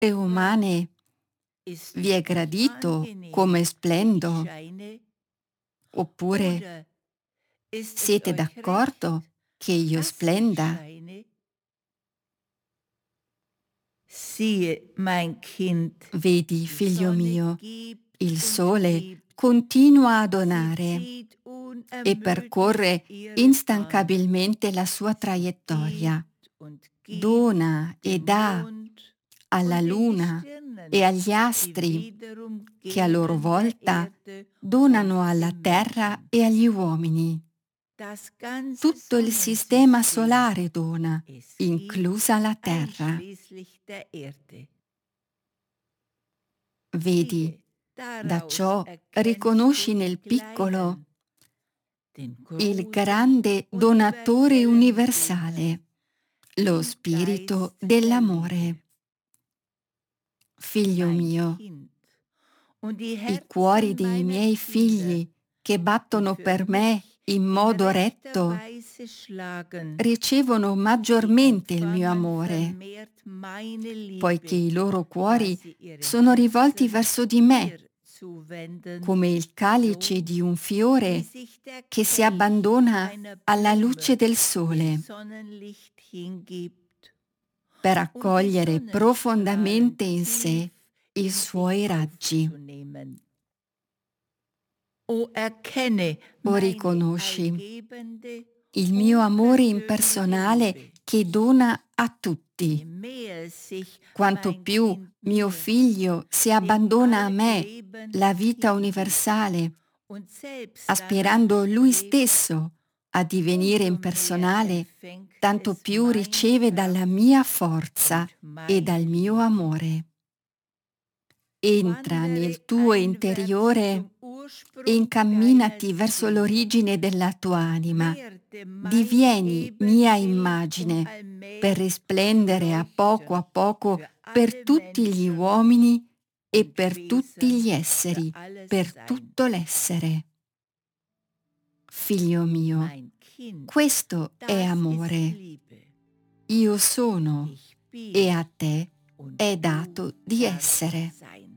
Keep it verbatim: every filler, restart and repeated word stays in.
umane vi è gradito come splendo? Oppure siete d'accordo che io splenda? Vedi, figlio mio, il sole continua a donare e percorre instancabilmente la sua traiettoria. Dona e dà alla luna e agli astri, che a loro volta donano alla terra e agli uomini. Tutto il sistema solare dona, inclusa la terra. Vedi, da ciò riconosci nel piccolo il grande donatore universale, lo spirito dell'amore. Figlio mio, i cuori dei miei figli che battono per me in modo retto ricevono maggiormente il mio amore, poiché i loro cuori sono rivolti verso di me, come il calice di un fiore che si abbandona alla luce del sole per accogliere profondamente in sé i suoi raggi. O riconosci il mio amore impersonale che dona a tutti. Quanto più mio figlio si abbandona a me, la vita universale, aspirando lui stesso a divenire impersonale, tanto più riceve dalla mia forza e dal mio amore. Entra nel tuo interiore e incamminati verso l'origine della tua anima. Divieni mia immagine per risplendere a poco a poco per tutti gli uomini e per tutti gli esseri, per tutto l'essere. Figlio mio, questo è amore. Io sono e a te è dato di essere.